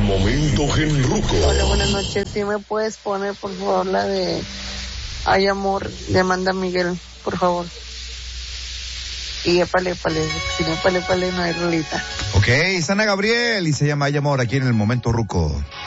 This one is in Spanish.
momento Genruco. Hola, buenas noches. ¿Sí me puedes poner, por favor, la de Ay Amor de Amanda Miguel, por favor? Y épale, si no épale, no hay rolita. Ok, Sana Gabriel y se llama Ay Amor aquí en el momento Ruco.